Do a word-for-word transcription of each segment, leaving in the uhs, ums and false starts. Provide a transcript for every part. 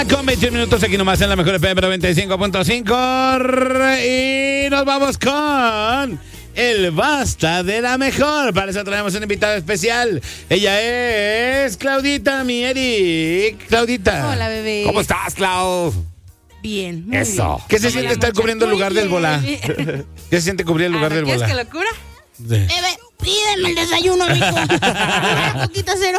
Con veintiún minutos aquí nomás en la mejor F M noventa y cinco punto cinco y nos vamos con el Basta de la Mejor. Para eso traemos una invitada especial. Ella es Claudita, mi Eric. Claudita. Hola, bebé. ¿Cómo estás, Clau? Bien, muy Eso. bien. ¿Qué se siente estar cubriendo el lugar del bola? ¿Qué se siente cubrir el lugar del bola? ¿Quieres que locura? Sí. Eh, pídeme el desayuno, mijo. Una coquita cero.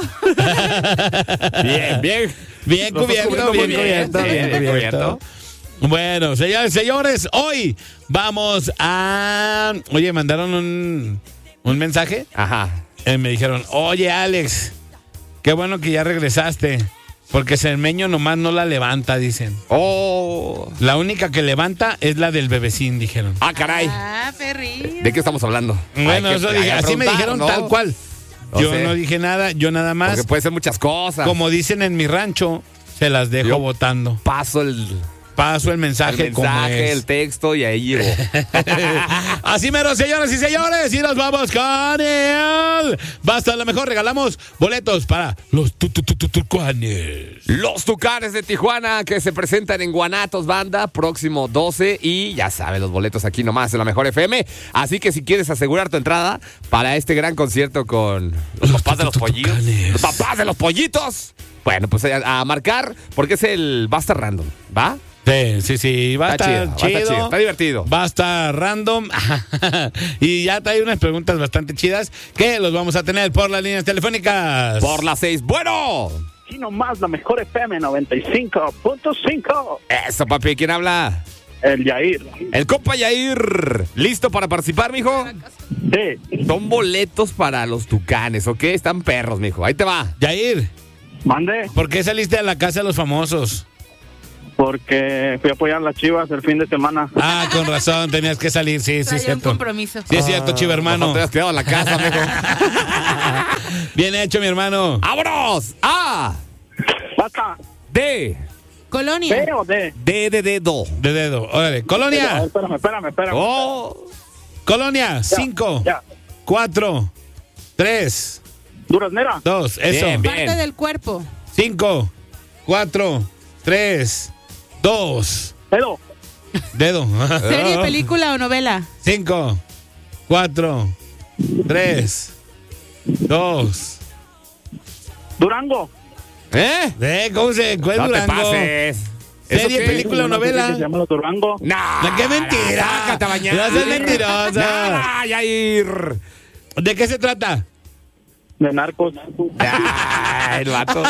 Bien, bien. Bien Lo estás cubierto, cubriendo bien muy cubierto, bien, bien sí, bien cubierto. Bueno, señores, señores, hoy vamos a... Oye, mandaron un, un mensaje. Ajá. Eh, me dijeron, oye, Alex, qué bueno que ya regresaste. Porque Cermeño nomás no la levanta, dicen. Oh. La única que levanta es la del bebecín, dijeron. Ah, caray. Ah, perrillo. ¿De qué estamos hablando? Bueno, Hay que- eso hay dije, que así me preguntar, dijeron ¿no? tal cual. No Yo sé. no dije nada, yo nada más. Porque puede ser muchas cosas. Como dicen en mi rancho, se las dejo Yo- votando. paso el, Paso el mensaje, el como mensaje, es. el texto y ahí llego. Así mero, señoras y señores, y nos vamos con él. Basta, a lo mejor regalamos boletos para los tu- tu- tu- tu- Tucanes. Los Tucanes de Tijuana que se presentan en Guanatos Banda próximo doce y ya sabes, los boletos aquí nomás en la mejor F M. Así que si quieres asegurar tu entrada para este gran concierto con los, Los papás de los pollitos, Tucanes. los papás de los pollitos, bueno, pues a, a marcar porque es el Basta Random, ¿va? Sí, sí, sí, va a Está estar chido, va a estar chido, chido, está divertido. va a estar random y ya trae unas preguntas bastante chidas que los vamos a tener por las líneas telefónicas. Por las seis, bueno. Aquí nomás la mejor F M noventa y cinco punto cinco. Eso, papi, ¿quién habla? El Yair. El compa Yair. ¿Listo para participar, mijo? Sí. Son boletos para los Tucanes, ¿ok? Están perros, mijo. Ahí te va. Yair, Mande, ¿por qué saliste a la casa de los famosos? porque fui a apoyar a las Chivas el fin de semana. Ah, con razón, tenías que salir, sí, sí, Traía es un cierto. compromiso. Sí, es cierto, chivo hermano. No te has quedado en la casa, mijo. Bien hecho, mi hermano. ¡Vámonos! A, Basta. D, Colonia. ¿B o D? D de dedo. De dedo. Órale. A ver, Colonia. espérame, espérame, espérame. Oh, Colonia. Cinco. Ya. Cuatro. Tres. Duraznera. Dos. Eso. Bien, bien. Parte del cuerpo. Cinco. Cuatro. Tres. Dos. Edo. Dedo. Serie, película o novela. Cinco. Cuatro. Tres. Dos. Durango. ¿Eh? ¿Eh? ¿Cómo se cuál No te Durango? pases. ¿Eso Serie, qué? película o Una serie novela. que se llama Los Durango. ¡Nah! ¡Qué mentira! ¡Sácate a bañar! No seas mentirosa. ¡Nada, Yair! ¿De qué se trata? De narcos. ¡Ah, el vato!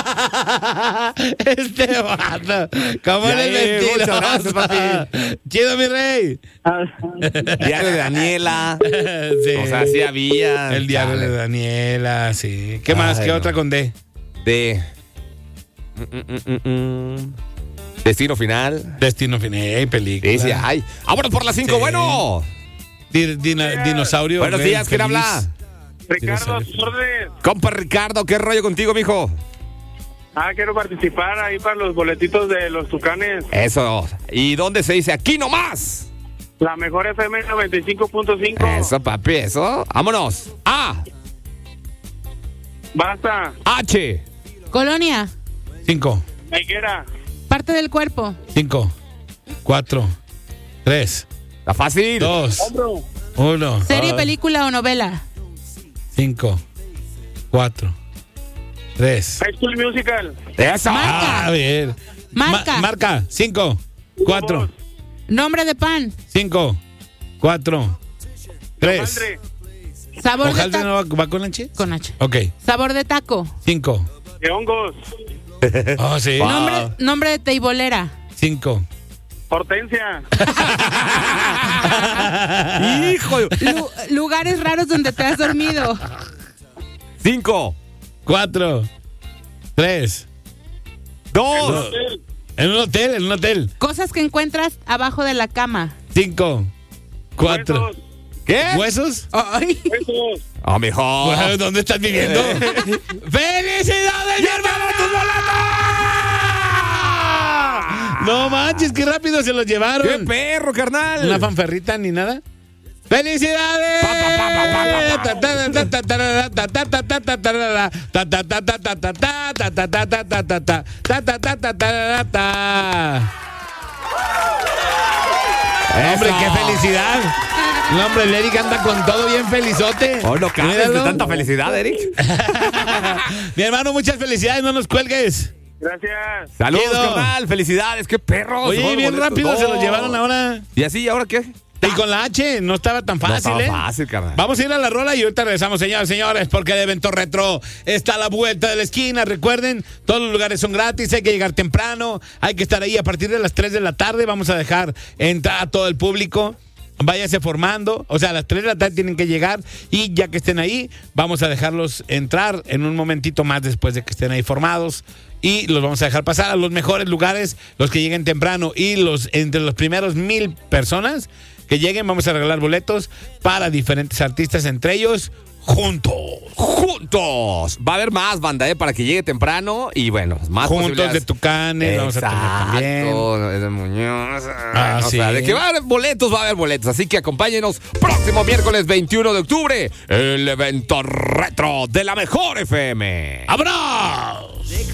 Este vato. ¿Cómo Ya, eres eh, muchas mentiroso? gracias, papi. Chido, mi rey. Ah, Diario de Daniela. Sí. O sea, sí había. El diario Chale. de Daniela, sí. ¿Qué más? Ay, ¿Qué no. otra con D? De. Mm, mm, mm, mm. Destino final. Destino final, hey, película. Sí, sí, ay. Vámonos por las cinco, Sí. bueno. Di- dina- dinosaurio. Buenos ven, días, ¿quién feliz. habla? Ricardo, a sus órdenes. Compa Ricardo, ¿qué rollo contigo, mijo? Ah, quiero participar ahí para los boletitos de los Tucanes. Eso. ¿Y dónde se dice? Aquí nomás. La mejor F M noventa y cinco punto cinco. Eso, papi, eso. Vámonos. A, Basta. H, Colonia. Cinco, Higuera. Parte del cuerpo. cinco, cuatro, tres, Está fácil. dos, Hombro. uno. Serie, Ah. película o novela. Cinco, cuatro, tres. High School Musical. Eso. Marca. A ver. Marca. Ma- marca. Cinco, cuatro, Nombre de pan. cinco, cuatro, tres. Hojaldre. Sabor de ¿Hojaldre taco. no va, va con H? Con H. Ok. Sabor de taco. Cinco. De hongos. Oh, sí. Wow. Nombre, nombre de teibolera. Cinco. Hortensia. Hijo. Lu- lugares raros donde te has dormido. Cinco, Cuatro. Tres. dos, En un hotel, en un hotel. Cosas que encuentras abajo de la cama. Cinco. Cuatro. Huesos. ¿qué? ¿Huesos? Ay. Huesos. Oh, mijo. Bueno, ¿dónde estás viviendo? ¡Felicidades, mi hermano! ¡Tus boletos! No manches, qué rápido se los ¡Qué llevaron. perro, carnal! ¿Una fanfarrita ni nada? ¡Felicidades! Hombre, qué felicidad. No, hombre, el Eric anda con todo bien felizote. Oh, no cabes de tanta felicidad, Eric. Mi hermano, muchas felicidades, no nos cuelgues. Gracias. Saludos, Chido. carnal. Felicidades, qué perros. Oye, Son bien boletos. rápido No. se los llevaron ahora. ¿Y así? ¿Y ahora qué? Y con la H, no estaba tan No fácil, estaba ¿eh? fácil, carnal. Vamos a ir a la rola y ahorita regresamos, señoras y señores, porque el evento retro está a la vuelta de la esquina. Recuerden, todos los lugares son gratis, hay que llegar temprano, hay que estar ahí a partir de las tres de la tarde. Vamos a dejar entrar a todo el público. Váyase formando, o sea, a las tres de la tarde tienen que llegar y ya que estén ahí, vamos a dejarlos entrar en un momentito más después de que estén ahí formados y los vamos a dejar pasar a los mejores lugares, los que lleguen temprano y los entre los primeros mil personas que lleguen vamos a regalar boletos para diferentes artistas, entre ellos Juntos. Juntos. Va a haber más banda, ¿eh? Para que llegue temprano y bueno, más Juntos posibilidades. de Tucanes, vamos a tener también. Exacto, de Muñoz. Ah, o sí. sea, de que va a haber boletos, va a haber boletos. Así que acompáñenos próximo miércoles veintiuno de octubre, el evento retro de la Mejor F M. ¡Abra!